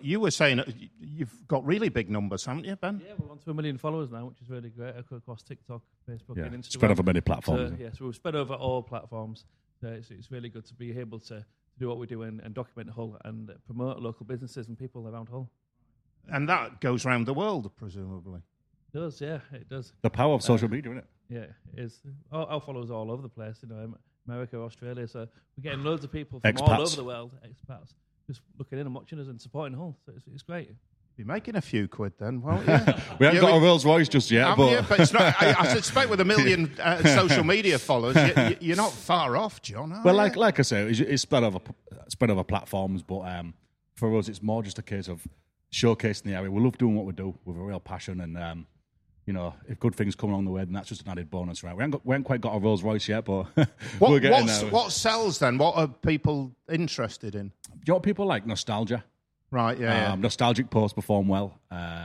you were saying you've got really big numbers, haven't you, Ben? Yeah, we're on to 1 million followers now, which is really great across TikTok, Facebook, and Instagram. Spread over many platforms. So we've spread over all platforms. So it's really good to be able to do what we do and document Hull and promote local businesses and people around Hull. And that goes around the world, presumably. It does, yeah, it does. The power of social media, isn't it? Yeah, it is. Our followers are all over the place, America, Australia. So we're getting loads of people from all over the world, expats, just looking in and watching us and supporting Hull. So it's great. Be making a few quid then, won't you? We haven't got a Rolls Royce just yet, but it's not. I suspect with 1 million social media followers, you're not far off, John. Well, like I say, it's spread over platforms, but for us, it's more just a case of showcasing the area. We love doing what we do with a real passion, and if good things come along the way, then that's just an added bonus, right? We haven't quite got a Rolls Royce yet, but we're getting there. What sells then? What are people interested in? Do you know what people like? Nostalgia. Right, yeah. Nostalgic posts perform well.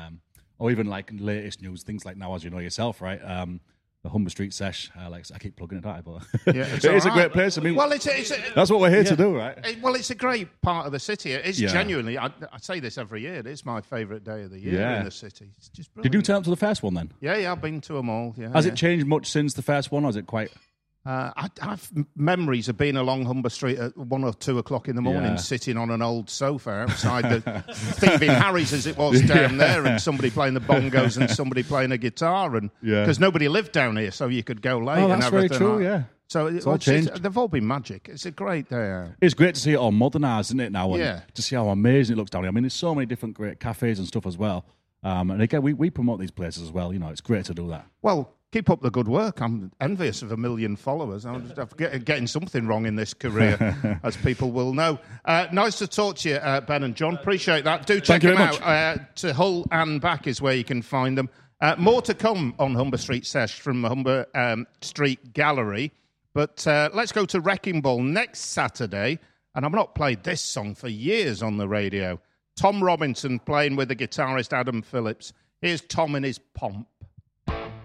Or even like latest news, things like now, as you know yourself, right? The Humber Street Sesh, I keep plugging it out, but it is a great place. I mean, well, that's what we're here to do, right? It's a great part of the city. It's genuinely, I say this every year, it's my favourite day of the year in the city. It's just brilliant. Did you turn up to the first one then? Yeah, I've been to them all. Yeah, Has it changed much since the first one, or is it quite... I've memories of being along Humber Street at 1 or 2 o'clock in the morning, sitting on an old sofa outside the Thieving Harry's, as it was down there, and somebody playing the bongos and somebody playing a guitar, and because nobody lived down here, so you could go late. That's very true. Yeah. So they've all been magic. It's a great day out. It's great to see it all modernised, isn't it, now? And to see how amazing it looks down here. I mean, there's so many different great cafes and stuff as well. And again, we promote these places as well. It's great to do that. Well, keep up the good work. I'm envious of 1 million followers. I'm just getting something wrong in this career, as people will know. Nice to talk to you, Ben and John. Appreciate that. Do check them out. To Hull and back is where you can find them. More to come on Humber Street Sesh from Humber Street Gallery. But let's go to Wrecking Ball next Saturday. And I've not played this song for years on the radio. Tom Robinson playing with the guitarist Adam Phillips. Here's Tom in his pomp.